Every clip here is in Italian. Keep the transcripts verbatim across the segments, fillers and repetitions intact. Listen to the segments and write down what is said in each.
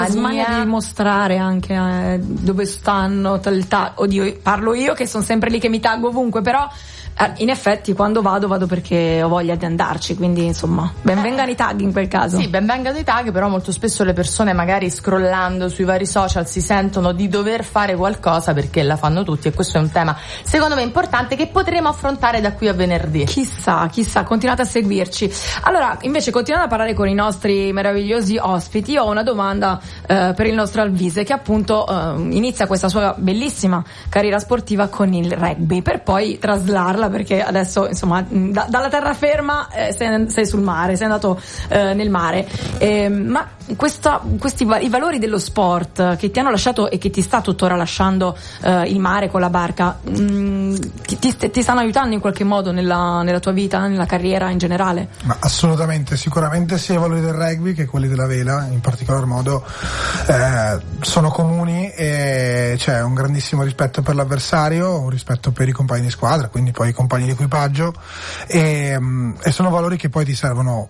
Smania di mostrare anche eh, dove stanno, tal, tal, oddio, parlo io che sono sempre lì che mi taggo ovunque, però eh, in effetti quando vado vado perché ho voglia di andarci, quindi insomma benvengano i tag in quel caso. Sì, benvengano i tag, però molto spesso le persone magari scrollando sui vari social si sentono di dover fare qualcosa perché la fanno tutti, e questo è un tema secondo me importante che potremo affrontare da qui a venerdì. Chissà, chissà, continuate a seguirci. Allora, invece, continuando a parlare con i nostri meravigliosi ospiti, ho una domanda eh, per il nostro Alvise, che appunto eh, inizia questa sua bellissima carriera sportiva con il rugby, per poi traslarla, perché adesso insomma da, dalla terraferma eh, sei, sei sul mare, sei andato eh, nel mare, eh, ma questa, questi i valori dello sport che ti hanno lasciato e che ti sta tuttora lasciando eh, il mare con la barca, mh, ti, ti, ti stanno aiutando in qualche modo nella, nella tua vita, nella carriera in generale? Ma assolutamente, sicuramente sia i valori del rugby che quelli della vela in particolar modo eh, sono comuni, e c'è un grandissimo rispetto per l'avversario, un rispetto per i compagni di squadra, quindi poi i compagni di equipaggio, e, e sono valori che poi ti servono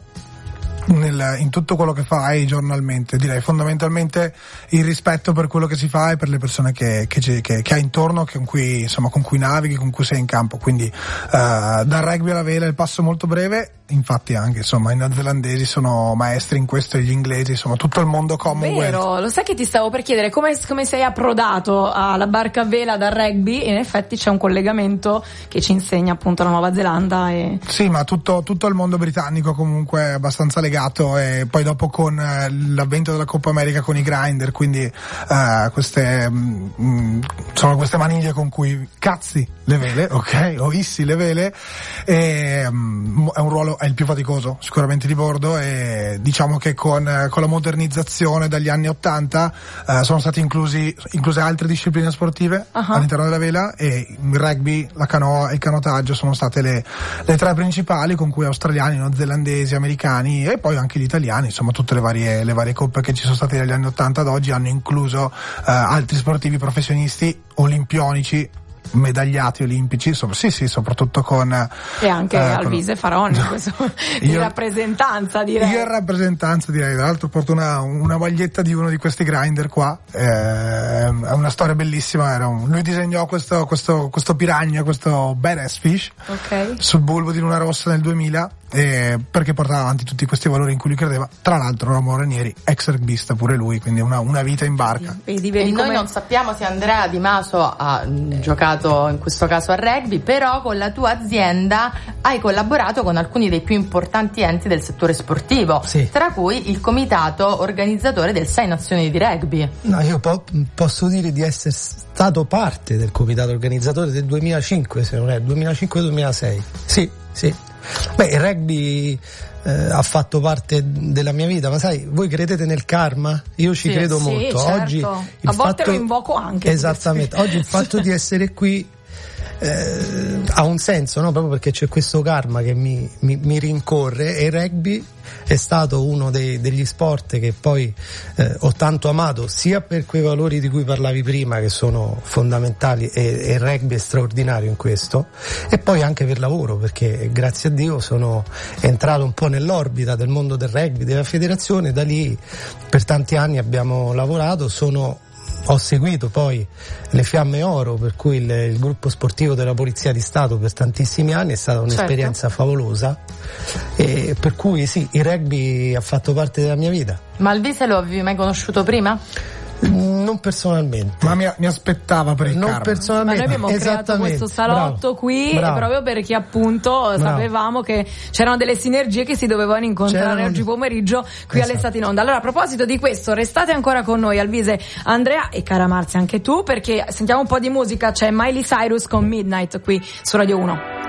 Nel, in tutto quello che fai giornalmente. Direi fondamentalmente il rispetto per quello che si fa e per le persone che, che, che, che hai intorno, che con cui insomma con cui navighi, con cui sei in campo. Quindi uh, dal rugby alla vela il passo molto breve. Infatti anche insomma i neozelandesi sono maestri in questo, e gli inglesi, insomma tutto il mondo Commonwealth. Vero, lo sai che ti stavo per chiedere come, come sei approdato alla barca a vela dal rugby, e in effetti c'è un collegamento che ci insegna appunto la Nuova Zelanda. E... Sì, ma tutto, tutto il mondo britannico comunque è abbastanza legato, e poi dopo con eh, l'avvento della Coppa America con i grinder, quindi eh, queste mh, sono queste maniglie con cui cazzi le vele, ok, o issi le vele, e mh, è un ruolo, è il più faticoso sicuramente di bordo, e diciamo che con, con la modernizzazione dagli anni ottanta eh, sono state inclusi, incluse altre discipline sportive uh-huh. all'interno della vela, e il rugby, la canoa e il canotaggio sono state le, le tre principali, con cui australiani, neozelandesi, americani e poi anche gli italiani, insomma tutte le varie, le varie coppe che ci sono state dagli anni ottanta ad oggi hanno incluso eh, altri sportivi professionisti olimpionici, medagliati olimpici, insomma, sì sì, soprattutto con e anche eh, Alvise Faraoni, no, questo, in rappresentanza direi. Io in rappresentanza direi, tra l'altro porto una, una maglietta di uno di questi grinder qua, eh, è una storia bellissima, era un, lui disegnò questo, questo, questo piranha, questo badass fish okay. sul bulbo di Luna Rossa nel duemila, eh, perché portava avanti tutti questi valori in cui lui credeva. Tra l'altro Ramon Ranieri, ex rugbista pure lui, quindi una, una vita in barca. Vedi, vedi, e come... noi non sappiamo se Andrea Di Maso ha eh. giocato in questo caso a rugby, però con la tua azienda hai collaborato con alcuni dei più importanti enti del settore sportivo, sì. tra cui il comitato organizzatore del Sei Nazioni di Rugby. No, io po- posso dire di essere stato parte del comitato organizzatore del duemilacinque, se non è duemilacinque duemilasei. Sì, sì. Beh, il rugby eh, ha fatto parte della mia vita, ma sai, voi credete nel karma? Io ci sì, credo sì, molto. Certo. Oggi il a volte fatto... lo invoco anche. Esattamente. Oggi il fatto di essere qui eh, ha un senso, no? Proprio perché c'è questo karma che mi, mi, mi rincorre, e il rugby è stato uno dei, degli sport che poi eh, ho tanto amato, sia per quei valori di cui parlavi prima che sono fondamentali, e, e il rugby è straordinario in questo, e poi anche per lavoro, perché grazie a Dio sono entrato un po' nell'orbita del mondo del rugby, della federazione. Da lì per tanti anni abbiamo lavorato, sono ho seguito poi le Fiamme Oro, per cui il, il gruppo sportivo della Polizia di Stato per tantissimi anni, è stata un'esperienza certo. favolosa, e per cui sì, il rugby ha fatto parte della mia vita. Ma Alvise lo avevi mai conosciuto prima? Non personalmente, ma mi, mi aspettava per il non karma. personalmente. Ma noi abbiamo creato questo salotto bravo, qui bravo. proprio perché appunto bravo. sapevamo che c'erano delle sinergie che si dovevano incontrare c'erano... oggi pomeriggio qui esatto. all'Estate in Onda. Allora, a proposito di questo, restate ancora con noi, Alvise, Andrea e cara Marzia anche tu, perché sentiamo un po' di musica. C'è Miley Cyrus con Midnight qui su Radio uno.